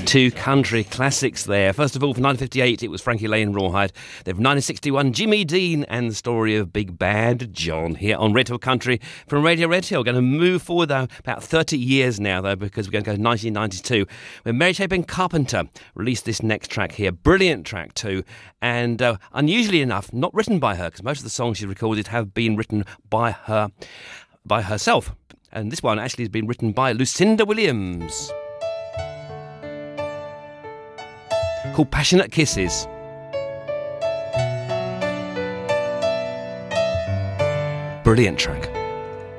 Two country classics there. First of all, from 1958, it was Frankie Laine and Rawhide. Then from 1961, Jimmy Dean and the story of Big Bad John here on Red Hill Country from Radio Red Hill. We're going to move forward, though, about 30 years now, though, because we're going to go to 1992, when Mary Chapin Carpenter released this next track here. Brilliant track, too. And unusually enough, not written by her, because most of the songs she recorded have been written by herself. And this one actually has been written by Lucinda Williams, called Passionate Kisses. Brilliant track.